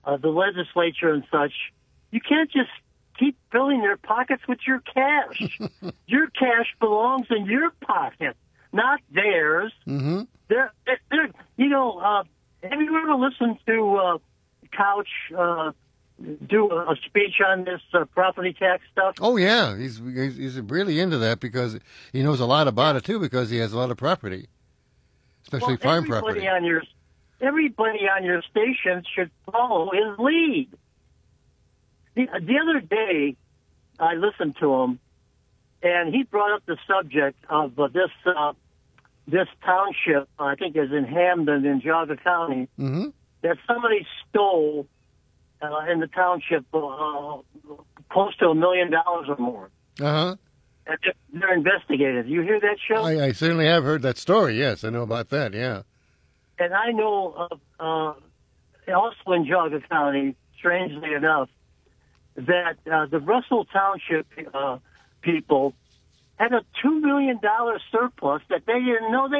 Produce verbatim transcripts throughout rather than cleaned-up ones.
uh, the legislature and such, you can't just keep filling their pockets with your cash. Your cash belongs in your pocket, not theirs. Mm-hmm. They're, they're, you know, uh, have you ever listened to uh, Couch uh, do a speech on this uh, property tax stuff? Oh, yeah. He's, he's he's really into that because he knows a lot about it, too, because he has a lot of property, especially well, farm everybody property. On your, everybody on your station should follow his lead. The, the other day, I listened to him, and he brought up the subject of uh, this uh, this township, I think is in Hamden in Geauga County, Mm-hmm. that somebody stole uh, in the township uh, close to a million dollars or more. Uh-huh. And they're investigated. You hear that show? I, I certainly have heard that story, yes. I know about that, yeah. And I know of, uh, also in Geauga County, strangely enough, that uh, the Russell Township uh, people had a two million dollars surplus that they didn't know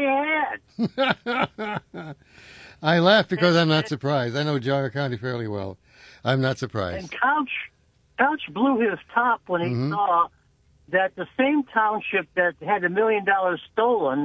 they had. I laugh because I'm not surprised. I know Geauga County fairly well. I'm not surprised. And Couch, Couch blew his top when he Mhm. saw that the same township that had a million dollars stolen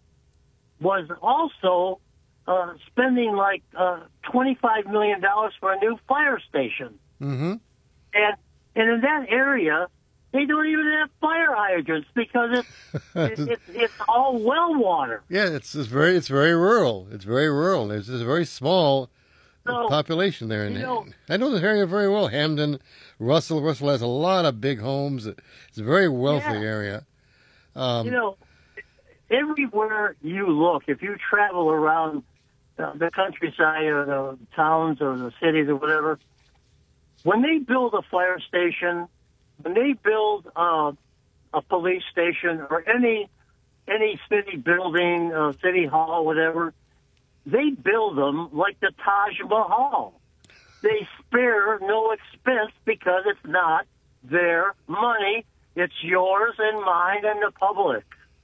was also uh, spending like uh, twenty-five million dollars for a new fire station. Mm-hmm. And and in that area, they don't even have fire hydrants because it's it, it, it's all well water. Yeah, it's, it's very it's very rural. It's very rural. There's a very small So, population there. In, you know- I know this area very well. Hamden, Russell. Russell has a lot of big homes. It's a very wealthy Yeah. area. Um, You know, everywhere you look, if you travel around uh, the countryside or the towns or the cities or whatever, when they build a fire station, when they build uh, a police station or any any city building, uh, city hall, whatever, they build them like the Taj Mahal. They spare no expense because it's not their money. It's yours and mine and the public.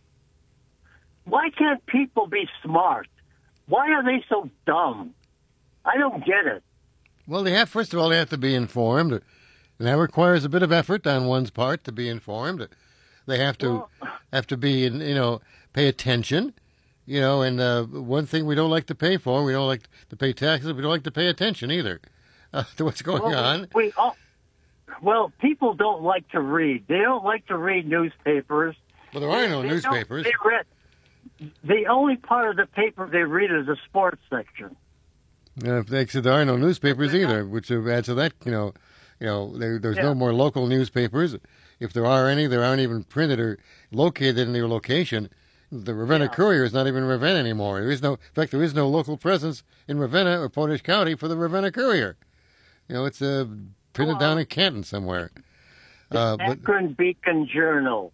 Why can't people be smart? Why are they so dumb? I don't get it. Well, they have, first of all, they have to be informed. And that requires a bit of effort on one's part to be informed. They have to Well- have to be, you know, pay attention. You know, and uh, one thing we don't like to pay for, we don't like to pay taxes, we don't like to pay attention either uh, to what's going Well, on. We all, well, people don't like to read. They don't like to read newspapers. Well, there are no They don't- newspapers. They read, the only part of the paper they read is the sports section. Uh, they said there are no newspapers either, which adds to that, you know, you know, there, there's Yeah. no more local newspapers. If there are any, there aren't even printed or located in their location. The Ravenna Yeah. Courier is not even Ravenna anymore. There is no, in fact, there is no local presence in Ravenna or Portage County for the Ravenna Courier. You know, it's uh, printed Oh, down uh, in Canton somewhere. Uh, but Akron Beacon Journal.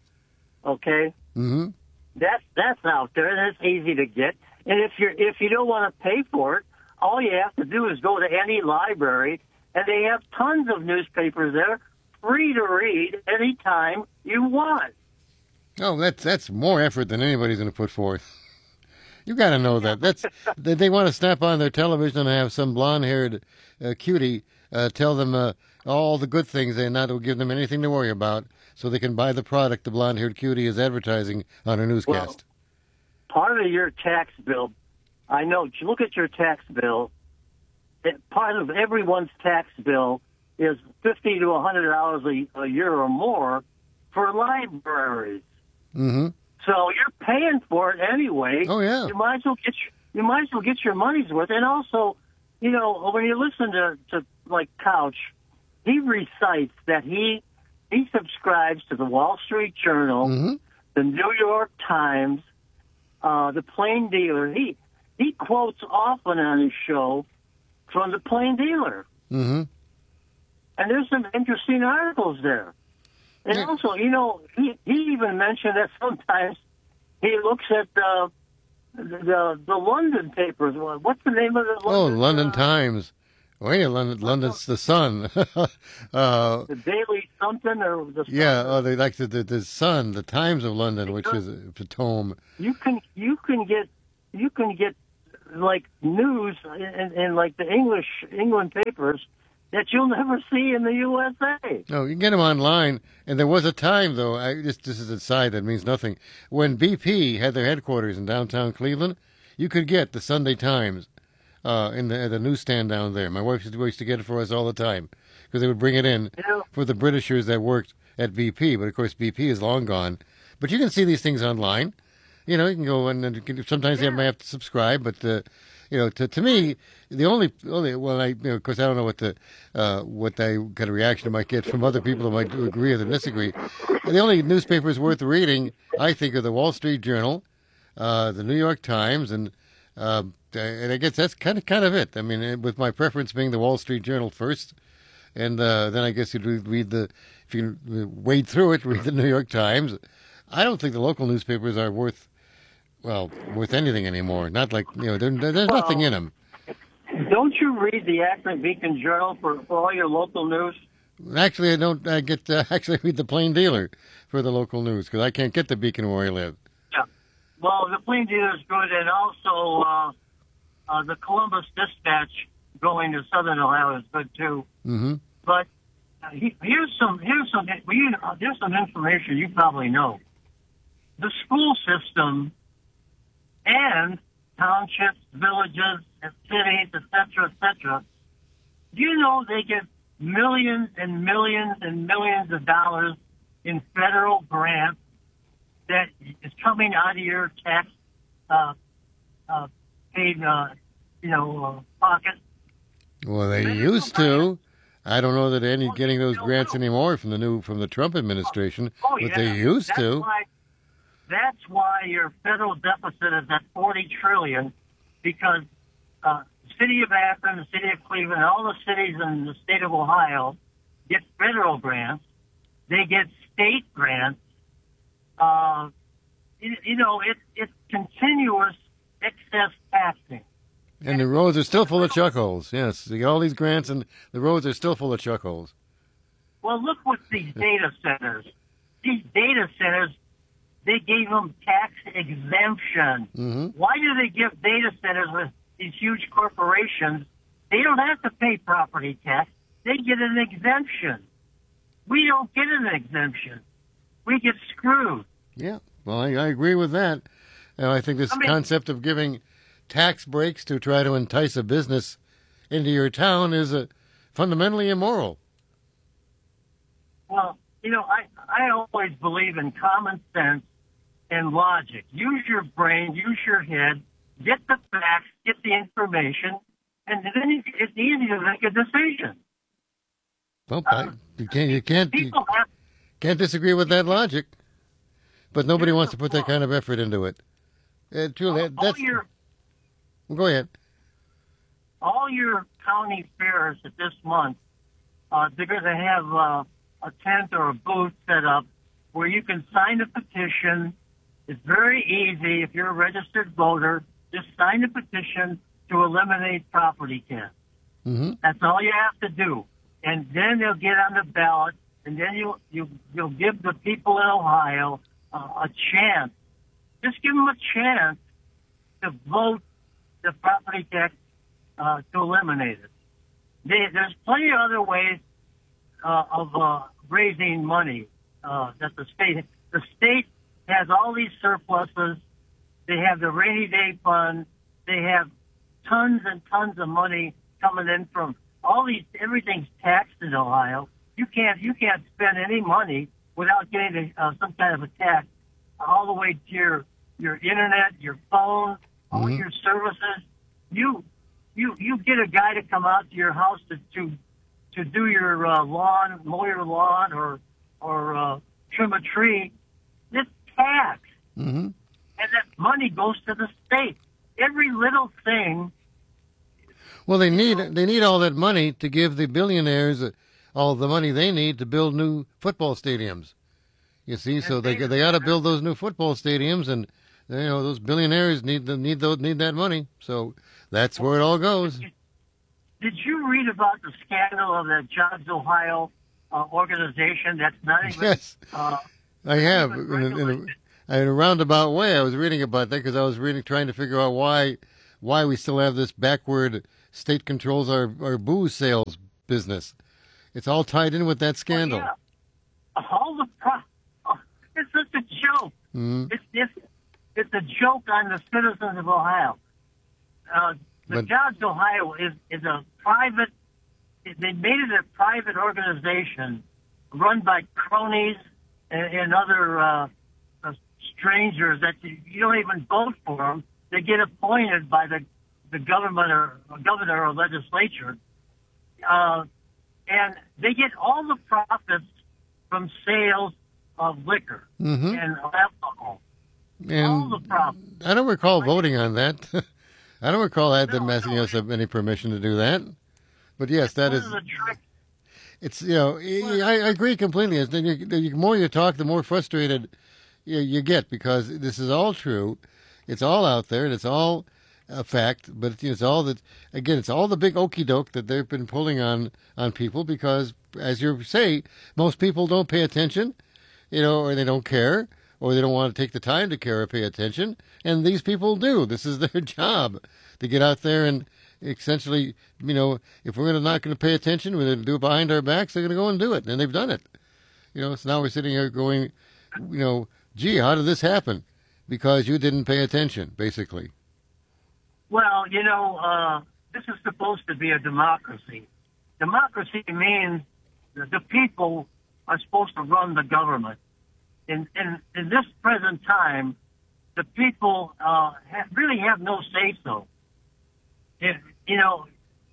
Okay, hmm that's that's out there, and it's easy to get. And if you're if you don't want to pay for it, all you have to do is go to any library, and they have tons of newspapers there, free to read anytime you want. oh, that's that's more effort than anybody's going to put forth. You got to know that. That's they, they want to snap on their television and have some blonde-haired uh, cutie uh, tell them uh, all the good things and not to give them anything to worry about, so they can buy the product the blonde-haired cutie is advertising on her newscast. Part of your tax bill, I know, look at your tax bill. It, part of everyone's tax bill is fifty to a hundred dollars a year or more for libraries. Mm-hmm. So you're paying for it anyway. Oh, yeah. You might as well get your, you might as well get your money's worth. And also, you know, when you listen to, to like Couch, he recites that he he subscribes to the Wall Street Journal, Mm-hmm. the New York Times, uh, the Plain Dealer. He he quotes often on his show from the Plain Dealer, Mm-hmm. and there's some interesting articles there. And Yeah. also, you know, he he even mentioned that sometimes he looks at the the the London papers. What's the name of the Oh, London, London uh, Times. Oh, yeah, London, London's the Sun. uh, the Daily something or the yeah, oh, they like the, the the Sun, the Times of London, which is a, a tome. you can you can get you can get like news in, in like the English England papers that you'll never see in the U S A. No, you can get them online. And there was a time, though, I, this, this is a side that means nothing, when B P had their headquarters in downtown Cleveland, you could get the Sunday Times uh, in the, at the newsstand down there. My wife used to get it for us all the time because they would bring it in Yeah. for the Britishers that worked at B P. But, of course, B P is long gone. But you can see these things online. You know, you can go and, and you can, sometimes Yeah. you might have to subscribe, but uh, you know, to to me, the only only well, I you know, of course, I don't know what the uh, what I kind of reaction I might get from other people who might agree or disagree. The only newspapers worth reading, I think, are the Wall Street Journal, uh, the New York Times, and uh, and I guess that's kind of kind of it. I mean, with my preference being the Wall Street Journal first, and uh, then I guess you'd read, read the if you wade through it, read the New York Times. I don't think the local newspapers are worth. Well, worth anything anymore. Not like, you know, there, there's Well, nothing in them. Don't you read the Akron Beacon Journal for, for all your local news? Actually, I don't I get to actually read the Plain Dealer for the local news because I can't get the Beacon where I live. Yeah. Well, the Plain Dealer is good, and also uh, uh, the Columbus Dispatch going to Southern Ohio is good too. Mm-hmm. But uh, he, here's some here's some we, uh, here's some information you probably know. The school system and townships, villages, cities, et cetera, et cetera. Do you know they get millions and millions and millions of dollars in federal grants that is coming out of your tax uh, uh, paid, uh, you know, uh, pocket? Well, they used to. I don't know that any getting those grants anymore from the new from the Trump administration, Oh, but yeah. they used That's to. Why, that's why your federal deficit is at forty trillion, because uh, the city of Akron, the city of Cleveland, all the cities in the state of Ohio get federal grants. They get state grants. Uh, you, you know, it, it's continuous excess taxing. And the roads are still full of chuck holes. Yes, they get all these grants, and the roads are still full of chuck holes. Well, look what these data centers. These data centers, they gave them tax exemption. Mm-hmm. Why do they give data centers with these huge corporations? They don't have to pay property tax. They get an exemption. We don't get an exemption. We get screwed. Yeah, well, I, I agree with that. And I think this I mean- concept of giving tax breaks to try to entice a business into your town is uh, fundamentally immoral. Well, you know, I, I always believe in common sense and logic. Use your brain, use your head, get the facts, get the information, and then you, it's easy to make a decision. Well, I, you can't you can't you People have can't disagree with that logic, but nobody Here's wants the to put that kind of effort into it. Uh, truly, all, that's. your Well, go ahead. all your county fairs at this month. Uh, they're going to have uh, a tent or a booth set up where you can sign a petition. It's very easy. If you're a registered voter, just sign a petition to eliminate property tax. Mm-hmm. That's all you have to do. And then they'll get on the ballot, and then you, you, you'll give the people in Ohio uh, a chance. Just give them a chance to vote the property tax uh, to eliminate it. They, there's plenty of other ways uh, of uh, raising money uh, that the state, the state has all these surpluses. They have the rainy day fund. They have tons and tons of money coming in from all these. Everything's taxed in Ohio. You can't you can't spend any money without getting a, uh, some kind of a tax all the way to your your internet, your phone, all Mhm. your services. You you you get a guy to come out to your house to to, to do your uh, lawn, mow your lawn, or or uh, trim a tree. It's taxed. Mm-hmm. And that money goes to the state. Every little thing. Well, they need they need all that money to give the billionaires uh, all the money they need to build new football stadiums. You see, so they they got to build those new football stadiums, and you know those billionaires need the, need those need that money. So that's where it all goes. Did you read about the scandal of the Jobs Ohio uh, organization that's not even... Yes, Uh, I have. even In a, in, regulated? a, in a roundabout way, I was reading about that because I was reading, trying to figure out why why we still have this backward state controls our, our booze sales business. It's all tied in with that scandal. Oh, yeah. All the pro- oh, it's such a joke. Mm-hmm. It's, it's it's a joke on the citizens of Ohio. Uh, the But- Jobs Ohio is is a private. They made it a private organization run by cronies and, and other uh, uh, strangers that you, you don't even vote for them. They get appointed by the the government or, or governor or legislature. Uh, And they get all the profits from sales of liquor Mm-hmm. and alcohol. And all the profits. I don't recall voting on that. I don't recall that them No, asking no, us any permission to do that. But yes, that One is. of the tricks. It's you know I, I agree completely. It's, then you, the more you talk, the more frustrated you, you get because this is all true. It's all out there, and it's all a fact. But it's all that again. It's all the big okey doke that they've been pulling on on people because, as you say, most people don't pay attention, you know, or they don't care, or they don't want to take the time to care or pay attention. And these people do. This is their job to get out there and essentially, you know, if we're not going to pay attention, we're going to do it behind our backs, they're going to go and do it. And they've done it. You know, so now we're sitting here going, you know, gee, how did this happen? Because you didn't pay attention, basically. Well, you know, uh, this is supposed to be a democracy. Democracy means that the people are supposed to run the government. In in, in this present time, the people uh, ha- really have no say-so. If, you know,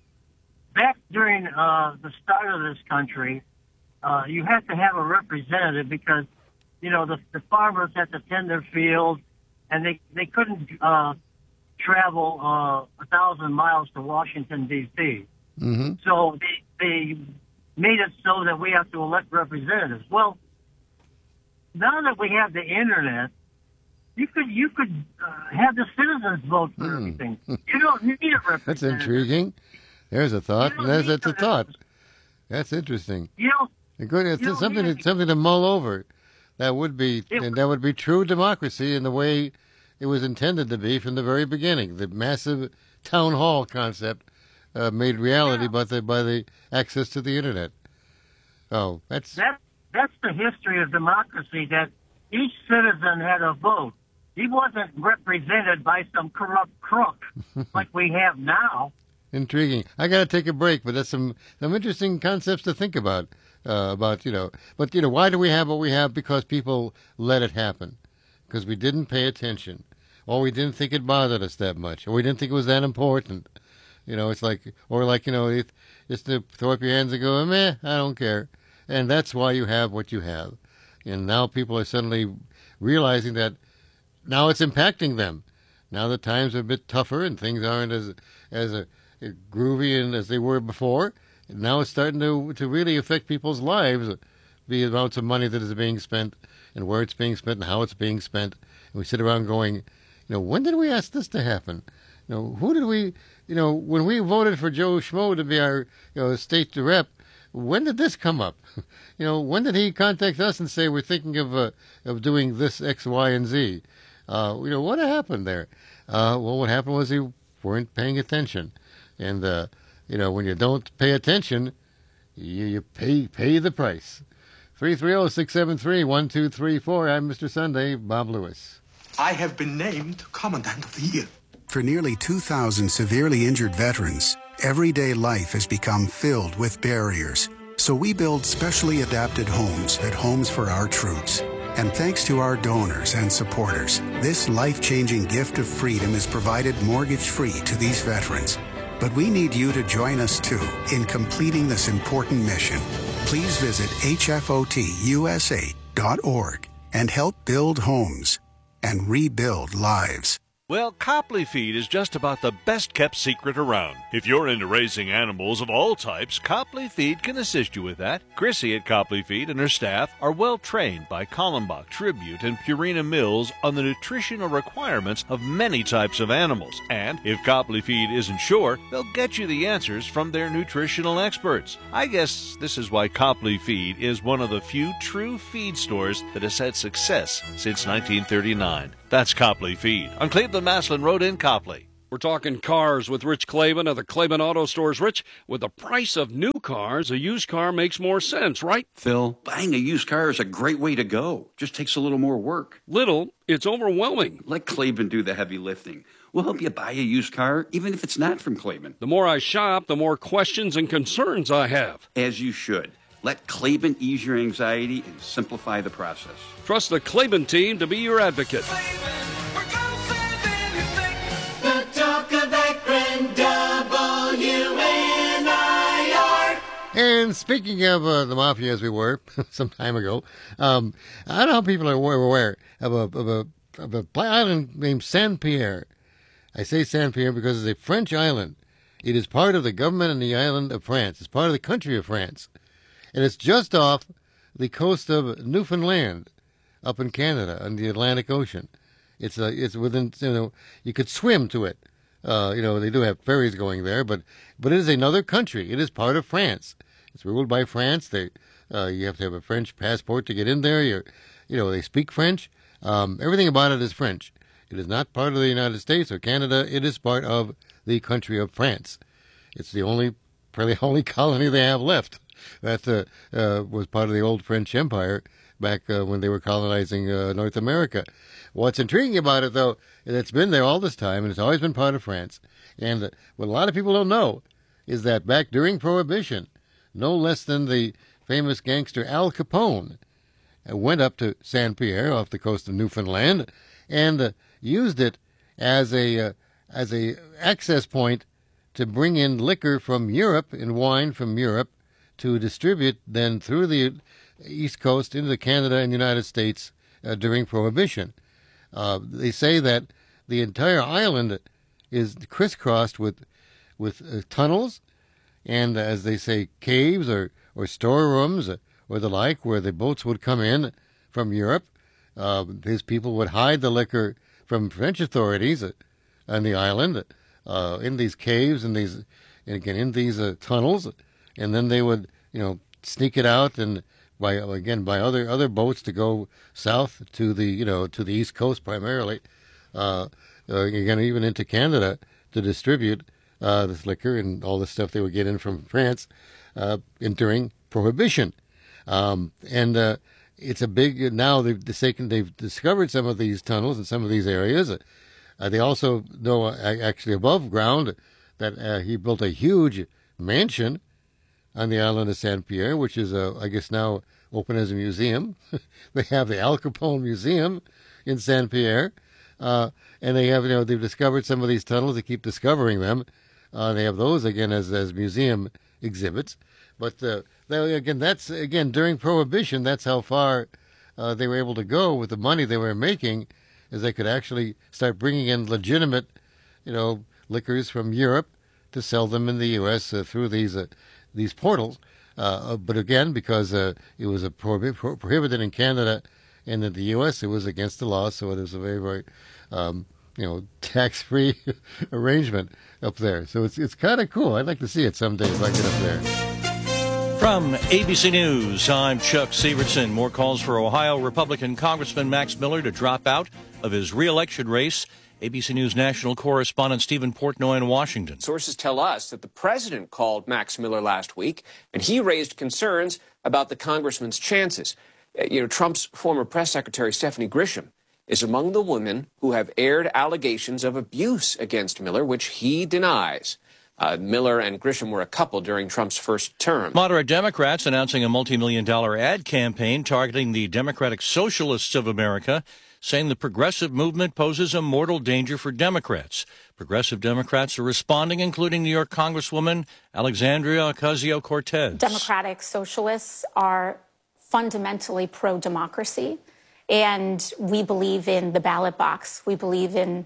back during uh, the start of this country, uh, you had to have a representative because, you know, the, the farmers had to tend their fields, and they, they couldn't uh, travel uh, a thousand miles to Washington, D C Mm-hmm. So they, they made it so that we have to elect representatives. Well, now that we have the internet, you could you could uh, have the citizens vote for Hmm. everything. You don't need a representative. That's intriguing. There's a thought, You and don't there's need that's a to- thought. That's interesting. You know, And good, it's You don't something need to, it. something to mull over. That would be, It- and that would be true democracy in the way it was intended to be from the very beginning. The massive town hall concept uh, made reality Yeah. by the by the access to the internet. Oh, that's that that's the history of democracy. That each citizen had a vote. He wasn't represented by some corrupt crook like we have now. intriguing. I got to take a break, but that's some some interesting concepts to think about. Uh, about you know, but you know, why do we have what we have? Because people let it happen, because we didn't pay attention, or we didn't think it bothered us that much, or we didn't think it was that important. You know, it's like, or like you know, it, just to throw up your hands and go, meh, I don't care, and that's why you have what you have. And now people are suddenly realizing that now it's impacting them. Now the times are a bit tougher and things aren't as as a, groovy and as they were before. And now it's starting to to really affect people's lives, the amounts of money that is being spent and where it's being spent and how it's being spent. And we sit around going, you know, when did we ask this to happen? You know, who did we, you know, when we voted for Joe Schmo to be our, you know, state rep, when did this come up? You know, when did he contact us and say we're thinking of uh, of doing this X, Y, and Z? Uh, you know, what happened there? Uh, well, what happened was he weren't paying attention, and uh, you know, when you don't pay attention, you, you pay pay the price. Three three zero six seven three one two three four. I'm Mister Sunday, Bob Lewis. I have been named Commandant of the Year. For nearly two thousand severely injured veterans, everyday life has become filled with barriers. So we build specially adapted homes at Homes for Our Troops. And thanks to our donors and supporters, this life-changing gift of freedom is provided mortgage-free to these veterans. But we need you to join us, too, in completing this important mission. Please visit H F O T U S A dot org and help build homes and rebuild lives. Well, Copley Feed is just about the best-kept secret around. If you're into raising animals of all types, Copley Feed can assist you with that. Chrissy at Copley Feed and her staff are well-trained by Kallenbach, Tribute, and Purina Mills on the nutritional requirements of many types of animals. And if Copley Feed isn't sure, they'll get you the answers from their nutritional experts. I guess this is why Copley Feed is one of the few true feed stores that has had success since nineteen thirty-nine. That's Copley Feed on Cleveland Maslin Road in Copley. We're talking cars with Rich Klavan of the Klavan Auto Stores. Rich, with the price of new cars, a used car makes more sense, right? Phil, buying a used car is a great way to go. Just takes a little more work. Little, it's overwhelming. Let Klavan do the heavy lifting. We'll help you buy a used car, even if it's not from Klavan. The more I shop, the more questions and concerns I have. As you should. Let Klavan ease your anxiety and simplify the process. Trust the Klavan team to be your advocate. The talk of Akron, W N I R. And speaking of uh, the mafia, as we were some time ago, um, I don't know how people are aware of a, of a, of a island named Saint-Pierre. I say Saint-Pierre because it's a French island. It is part of the government and the island of France. It's part of the country of France. And it's just off the coast of Newfoundland, up in Canada, on the Atlantic Ocean. It's uh, it's within, you know, you could swim to it. Uh, you know, they do have ferries going there, but but it is another country. It is part of France. It's ruled by France. They, uh, you have to have a French passport to get in there. You're, you know, they speak French. Um, everything about it is French. It is not part of the United States or Canada. It is part of the country of France. It's the only, probably only colony they have left. That uh, uh, was part of the old French Empire back uh, when they were colonizing uh, North America. What's intriguing about it, though, is it's been there all this time, and it's always been part of France. And uh, what a lot of people don't know is that back during Prohibition, no less than the famous gangster Al Capone uh, went up to Saint-Pierre off the coast of Newfoundland and uh, used it as a uh, as a access point to bring in liquor from Europe and wine from Europe to distribute then through the East Coast into Canada and United States uh, during Prohibition. Uh, they say that the entire island is crisscrossed with with uh, tunnels and, as they say, caves or, or storerooms or the like, where the boats would come in from Europe. Uh, his people would hide the liquor from French authorities on the island uh, in these caves and these, and again, in these uh, tunnels. And then they would, you know, sneak it out and by again by other other boats to go south to the you know to the East Coast primarily, uh, uh, again even into Canada to distribute uh, this liquor and all the stuff they would get in from France uh, in, during Prohibition, um, and uh, it's a big now they've taken they've discovered some of these tunnels in some of these areas. Uh, they also know uh, actually above ground that uh, he built a huge mansion on the island of Saint-Pierre, which is, uh, I guess, now open as a museum. They have the Al Capone Museum in Saint-Pierre, uh, and they have, you know, they've discovered some of these tunnels. They keep discovering them. Uh, they have those again as as museum exhibits. But uh, they, again, that's again during Prohibition. That's how far uh, they were able to go with the money they were making, as they could actually start bringing in legitimate, you know, liquors from Europe to sell them in the U S uh, through these. Uh, these portals, uh, but again, because uh, it was a prohib- pro- prohibited in Canada and in the U S, it was against the law, so it was a very, very, um, you know, tax-free arrangement up there. So it's it's kind of cool. I'd like to see it someday if I get up there. From A B C News, I'm Chuck Severson. More calls for Ohio Republican Congressman Max Miller to drop out of his re-election race. A B C News national correspondent Stephen Portnoy in Washington. Sources tell us that the president called Max Miller last week, and he raised concerns about the congressman's chances. You know, Trump's former press secretary, Stephanie Grisham, is among the women who have aired allegations of abuse against Miller, which he denies. Uh, Miller and Grisham were a couple during Trump's first term. Moderate Democrats announcing a multi-million dollar ad campaign targeting the Democratic Socialists of America, saying the progressive movement poses a mortal danger for Democrats. Progressive Democrats are responding, including New York Congresswoman Alexandria Ocasio-Cortez. Democratic Socialists are fundamentally pro-democracy, and we believe in the ballot box. We believe in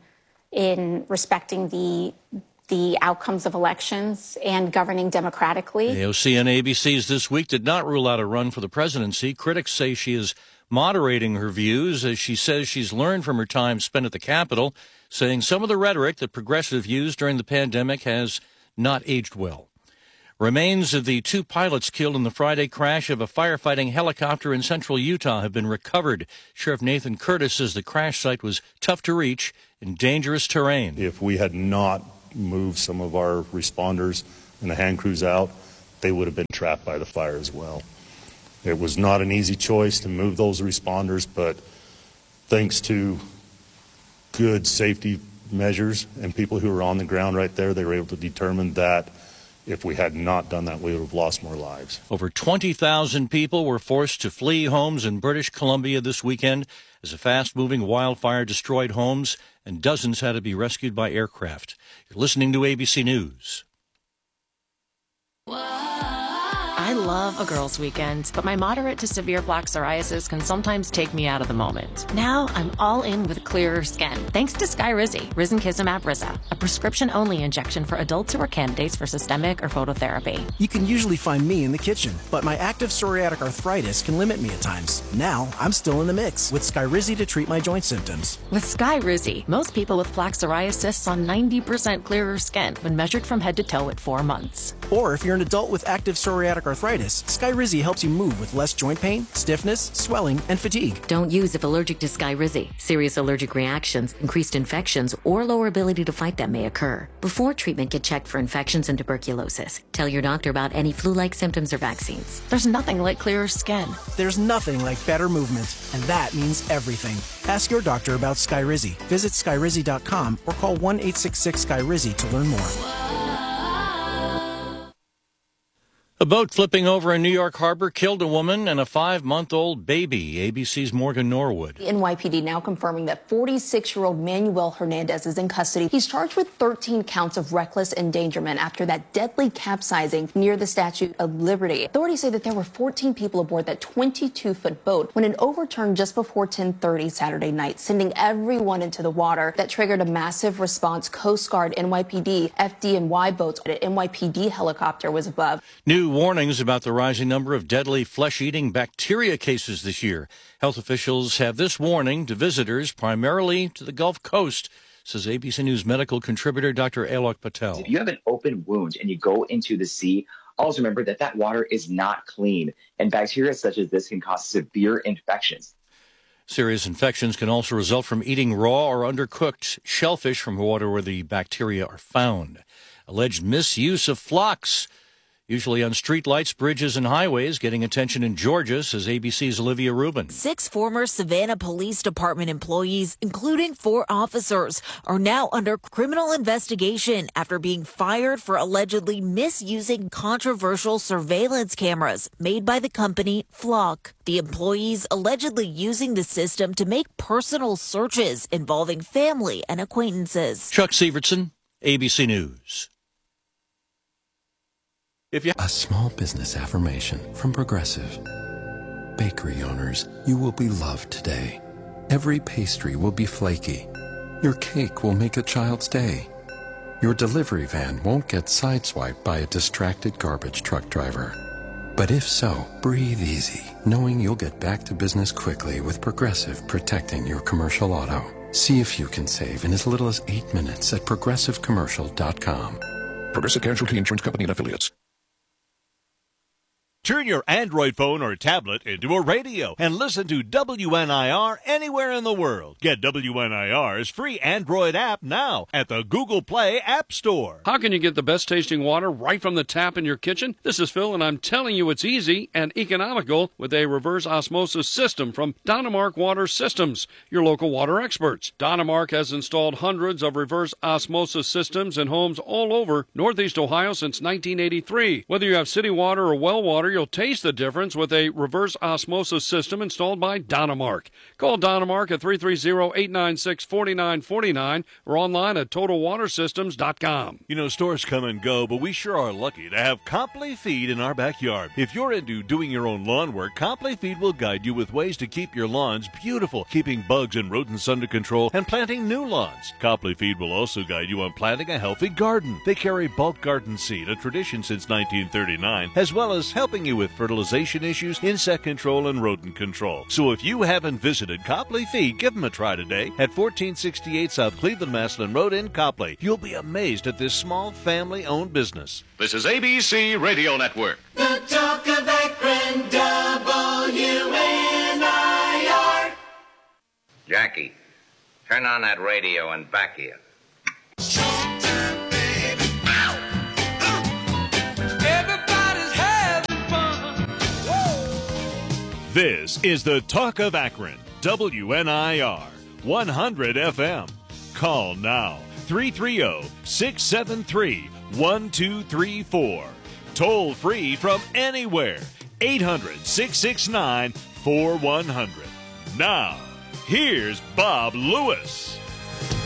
in respecting the the outcomes of elections and governing democratically. A O C on A B C's This Week did not rule out a run for the presidency. Critics say she is moderating her views, as she says she's learned from her time spent at the Capitol, saying some of the rhetoric that progressive used during the pandemic has not aged well. Remains of the two pilots killed in the Friday crash of a firefighting helicopter in central Utah have been recovered. Sheriff Nathan Curtis says the crash site was tough to reach in dangerous terrain. If we had not moved some of our responders and the hand crews out, they would have been trapped by the fire as well. It was not an easy choice to move those responders, but thanks to good safety measures and people who were on the ground right there, they were able to determine that if we had not done that, we would have lost more lives. Over twenty thousand people were forced to flee homes in British Columbia this weekend as a fast-moving wildfire destroyed homes and dozens had to be rescued by aircraft. You're listening to A B C News. I love a girls' weekend, but my moderate to severe plaque psoriasis can sometimes take me out of the moment. Now I'm all in with clearer skin, thanks to Skyrizi, Risankizumab Riza, a prescription-only injection for adults who are candidates for systemic or phototherapy. You can usually find me in the kitchen, but my active psoriatic arthritis can limit me at times. Now I'm still in the mix with Skyrizi to treat my joint symptoms. With Skyrizi, most people with plaque psoriasis saw ninety percent clearer skin when measured from head to toe at four months. Or if you're an adult with active psoriatic arthritis, Skyrizi helps you move with less joint pain, stiffness, swelling, and fatigue. Don't use if allergic to Skyrizi. Serious allergic reactions, increased infections, or lower ability to fight them may occur. Before treatment, get checked for infections and tuberculosis. Tell your doctor about any flu-like symptoms or vaccines. There's nothing like clearer skin. There's nothing like better movement, and that means everything. Ask your doctor about Skyrizi. Visit Skyrizi dot com or call one eight six six Skyrizi to learn more. A boat flipping over in New York Harbor killed a woman and a five-month-old baby. A B C's Morgan Norwood. The N Y P D now confirming that forty-six-year-old Manuel Hernandez is in custody. He's charged with thirteen counts of reckless endangerment after that deadly capsizing near the Statue of Liberty. Authorities say that there were fourteen people aboard that twenty-two foot boat when it overturned just before ten thirty Saturday night, sending everyone into the water. That triggered a massive response. Coast Guard, N Y P D, F D N Y boats, an N Y P D helicopter was above. New warnings about the rising number of deadly flesh-eating bacteria cases this year. Health officials have this warning to visitors, primarily to the Gulf Coast, says A B C News medical contributor Doctor Alok Patel. If you have an open wound and you go into the sea, always remember that that water is not clean, and bacteria such as this can cause severe infections. Serious infections can also result from eating raw or undercooked shellfish from water where the bacteria are found. Alleged misuse of flocks, usually on streetlights, bridges, and highways, getting attention in Georgia, says A B C's Olivia Rubin. Six former Savannah Police Department employees, including four officers, are now under criminal investigation after being fired for allegedly misusing controversial surveillance cameras made by the company Flock. The employees allegedly using the system to make personal searches involving family and acquaintances. Chuck Sievertson, A B C News. If you a small business affirmation from Progressive. Bakery owners, you will be loved today. Every pastry will be flaky. Your cake will make a child's day. Your delivery van won't get sideswiped by a distracted garbage truck driver. But if so, breathe easy, knowing you'll get back to business quickly with Progressive protecting your commercial auto. See if you can save in as little as eight minutes at progressive commercial dot com. Progressive Casualty Insurance Company and Affiliates. Turn your Android phone or tablet into a radio and listen to W N I R anywhere in the world. Get W N I R's free Android app now at the Google Play App Store. How can you get the best tasting water right from the tap in your kitchen? This is Phil, and I'm telling you it's easy and economical with a reverse osmosis system from Dynamark Water Systems, your local water experts. Dynamark has installed hundreds of reverse osmosis systems in homes all over Northeast Ohio since nineteen eighty-three. Whether you have city water or well water, you'll taste the difference with a reverse osmosis system installed by Dynamark. Call Dynamark at three three zero, eight nine six, four nine four nine or online at total water systems dot com. You know, stores come and go, but we sure are lucky to have Copley Feed in our backyard. If you're into doing your own lawn work, Copley Feed will guide you with ways to keep your lawns beautiful, keeping bugs and rodents under control, and planting new lawns. Copley Feed will also guide you on planting a healthy garden. They carry bulk garden seed, a tradition since nineteen thirty-nine, as well as helping you with fertilization issues, insect control, and rodent control. So if you haven't visited Copley Feed, give them a try today at fourteen sixty-eight South Cleveland-Maslin Road in Copley. You'll be amazed at this small family-owned business. This is A B C Radio Network. The talk of Akron, W N I R. Jackie, Turn on that radio and back here. Everybody's having fun. This is the Talk of Akron, W N I R, one hundred F M. Call now, three three zero, six seven three, one two three four. Toll free from anywhere, eight hundred, six six nine, four one zero zero. Now, here's Bob Lewis.